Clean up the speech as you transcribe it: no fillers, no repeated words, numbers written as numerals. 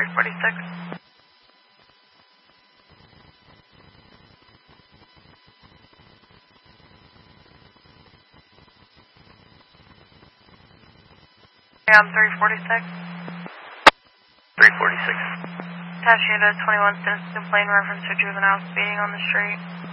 346. On 346. 346. Attaching to 21 citizen complaint reference to juvenile speeding on the street.